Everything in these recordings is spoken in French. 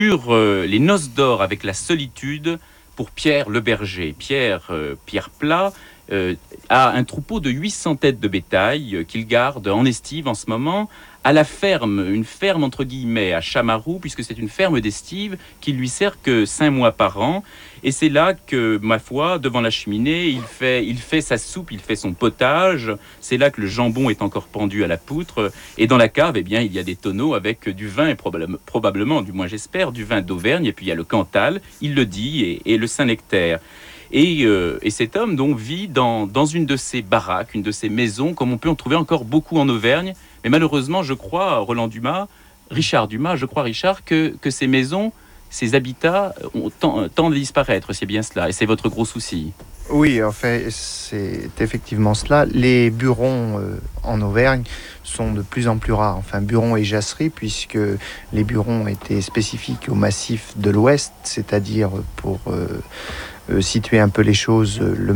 Sur les noces d'or avec la solitude pour Pierre le berger. Pierre Plat a un troupeau de 800 têtes de bétail qu'il garde en estive en ce moment à la ferme, une ferme entre guillemets à Chamarou, puisque c'est une ferme d'estive qui lui sert que 5 mois par an. Et c'est là que, ma foi, devant la cheminée, il fait sa soupe, il fait son potage. C'est là que le jambon est encore pendu à la poutre. Et dans la cave, eh bien, il y a des tonneaux avec du vin, et probablement, du moins j'espère, du vin d'Auvergne. Et puis il y a le Cantal, il le dit, et le Saint-Nectaire. Et cet homme donc vit dans une de ces baraques, une de ces maisons, comme on peut en trouver encore beaucoup en Auvergne. Mais malheureusement, je crois, Richard Dumas, que ces maisons, ces habitats tendent à disparaître, c'est bien cela. Et c'est votre gros souci. Oui, en fait, c'est effectivement cela. Les burons en Auvergne sont de plus en plus rares. Enfin, burons et jasseries, puisque les burons étaient spécifiques au massif de l'Ouest, c'est-à-dire pour situer un peu les choses,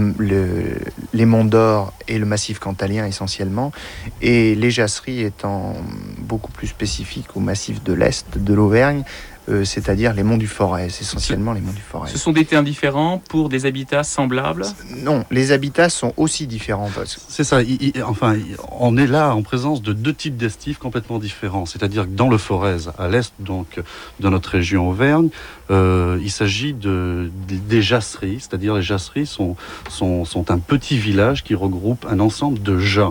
les monts d'Or et le massif cantalien essentiellement, et les jasseries étant beaucoup plus spécifiques au massif de l'Est de l'Auvergne, c'est-à-dire les monts du Forez, essentiellement les monts du Forez. Ce sont des terrains différents pour des habitats semblables ? Non, les habitats sont aussi différents. C'est ça, on est là en présence de deux types d'estives complètement différents. C'est-à-dire que dans le Forez, à l'est donc de notre région Auvergne, il s'agit des jasseries, c'est-à-dire les jasseries sont un petit village qui regroupe un ensemble de jas.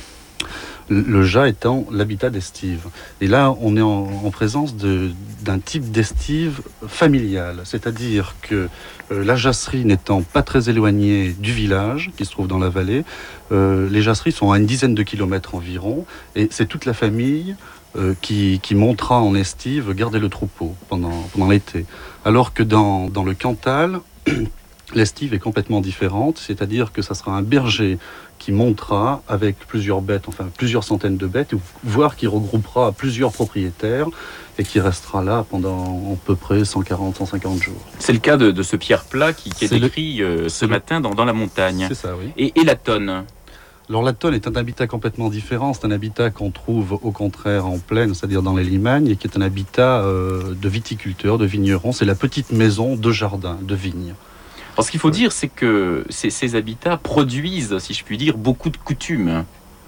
Le jas étant l'habitat d'estive. Et là, on est en présence d'un type d'estive familiale. C'est-à-dire que la jasserie n'étant pas très éloignée du village, qui se trouve dans la vallée, les jasseries sont à une dizaine de kilomètres environ, et c'est toute la famille qui montera en estive garder le troupeau pendant l'été. Alors que dans le Cantal, l'estive est complètement différente, c'est-à-dire que ça sera un berger qui montera avec plusieurs bêtes, enfin plusieurs centaines de bêtes, voire qui regroupera plusieurs propriétaires et qui restera là pendant à peu près 140-150 jours. C'est le cas de ce Pierre Plat qui est décrit ce matin dans la montagne. C'est ça, oui. Et la tonne ? Alors la tonne est un habitat complètement différent. C'est un habitat qu'on trouve au contraire en plaine, c'est-à-dire dans les Limagnes, et qui est un habitat de viticulteurs, de vignerons. C'est la petite maison de jardin, de vigne. Alors, ce qu'il faut dire, c'est que ces habitats produisent, si je puis dire, beaucoup de coutumes.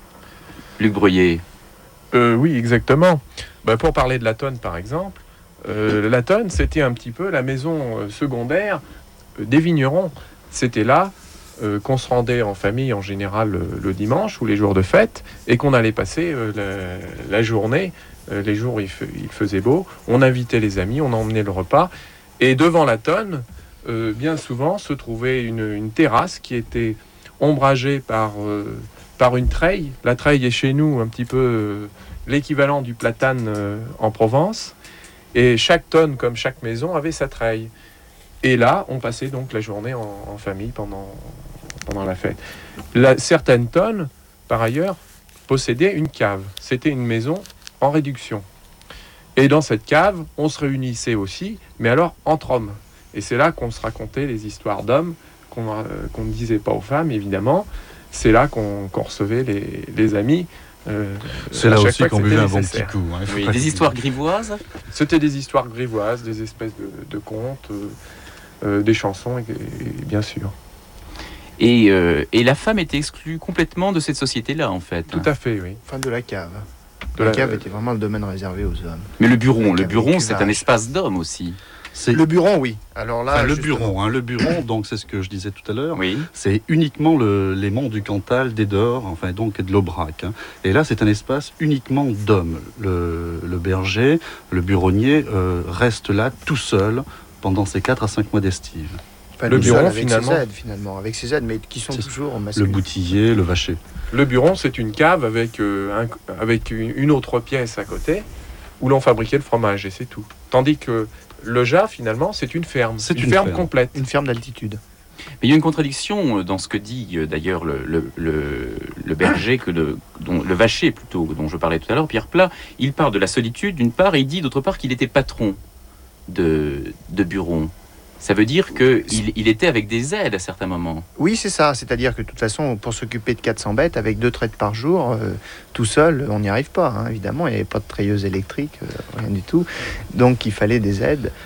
Luc Breuillet. Oui, exactement. Pour parler de la tonne, par exemple, la tonne, c'était un petit peu la maison secondaire des vignerons. C'était là qu'on se rendait en famille, en général, le dimanche ou les jours de fête, et qu'on allait passer la journée. Les jours où il faisait beau, on invitait les amis, on emmenait le repas. Et devant la tonne, bien souvent se trouvait une terrasse qui était ombragée par une treille. La treille est chez nous un petit peu l'équivalent du platane en Provence. Et chaque tonne, comme chaque maison, avait sa treille. Et là, on passait donc la journée en famille pendant la fête. Certaines tonnes, par ailleurs, possédaient une cave. C'était une maison en réduction. Et dans cette cave, on se réunissait aussi, mais alors entre hommes. Et c'est là qu'on se racontait les histoires d'hommes qu'on ne disait pas aux femmes, évidemment. C'est là qu'on recevait les amis. C'est là aussi qu'on buvait un bon petit coup. Hein, oui, des histoires grivoises ? C'était des histoires grivoises, des espèces de contes, des chansons, et bien sûr. Et la femme était exclue complètement de cette société-là, en fait. Tout à fait, oui. Enfin, de la cave. La cave était vraiment le domaine réservé aux hommes. Mais le buron, c'est un espace d'hommes aussi. Le buron, oui. Alors là, le buron, donc c'est ce que je disais tout à l'heure. Oui. C'est uniquement les monts du Cantal, des Dors, enfin donc et de l'Aubrac. Hein. Et là, c'est un espace uniquement d'hommes. Le berger, le buronnier reste là tout seul pendant ces 4 à 5 mois d'estive. Enfin, le buron, finalement, avec ses aides, mais qui sont toujours masculins. Le boutillier, le vacher. Le buron, c'est une cave avec une autre pièce à côté où l'on fabriquait le fromage, et c'est tout. Tandis que le jas, finalement, c'est une ferme. C'est une ferme complète. Une ferme d'altitude. Mais il y a une contradiction dans ce que dit d'ailleurs le berger, le vacher plutôt, dont je parlais tout à l'heure, Pierre Plat. Il parle de la solitude d'une part, et il dit d'autre part qu'il était patron de buron. Ça veut dire qu'il était avec des aides à certains moments. Oui, c'est ça. C'est-à-dire que de toute façon, pour s'occuper de 400 bêtes, avec 2 traites par jour, tout seul, on n'y arrive pas. Évidemment, il n'y avait pas de treilleuse électrique, rien du tout. Donc, il fallait des aides.